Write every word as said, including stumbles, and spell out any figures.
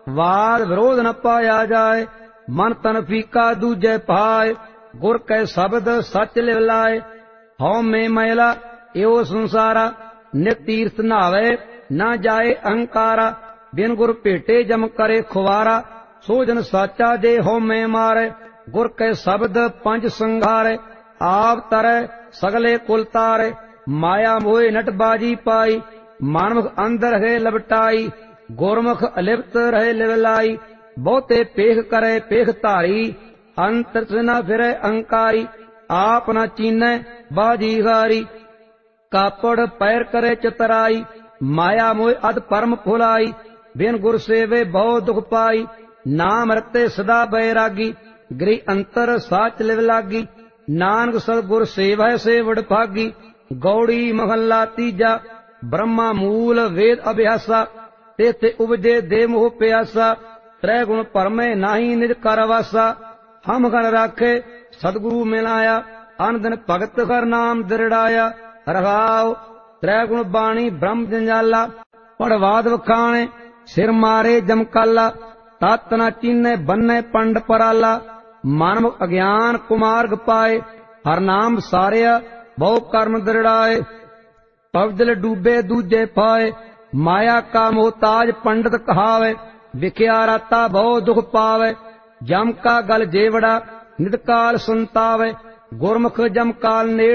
वाद विरोध न पाया जाए। मन तन फीका दूजे पाए, गुर कै शब्द सच लिव लाए। हौ में मैला एवो संसारा, नित तीर्थ नहावे न जाए अहंकारा। बिन गुर भेटे जम करे खुवारा, सोजन साचा जे हौ में मारे। गुर कै शब्द पंच संघारे, आप तरै सगले कुल तारे। माया मोह नटबाजी पाई, मानमुख अंदर है लपटाई। गुरमुख अलिप्त रहे लिवलाई, बहुते पेख करे पेख धारी। अंतर न फिरे अहंकारी, आप न चीनै बाजीगारी। कापड़ पैर करे चतराई, माया मोह अध परम फुलाई। बिन गुर सेवे बहु दुख पाई, नाम रते सदा बैरागी। गृह अंतर साच लिव लागी, नानक सतगुर सेवै से वडभागी। गौड़ी महला तीजा, ब्रह्मा मूल वेद अभ्यासा। तेते उपजे दे मोह प्यासा, त्रै गुण परमे नाही निज कर वासा। हम घर राखे सतगुरु मिलाया, अन दिन भगत कर नाम दृढ़ाया। रघाव त्रै गुण बाणी ब्रह्म जंजाला, पढ़वाद वखाणे सिर मारे जमकाला। तत न चीने बन्ने पंड पराला, मानव अज्ञान कुमार्ग पाए। हर नाम सारिया बहु कर्म दृढ़ाए, पवदल डूबे दूजे पाए। माया का मोहताज पंडित कहावे, विख्या राता बहु दुख पावे। जम का गल जेवड़ा नित काल संतावे, गुरमुख जम काल ने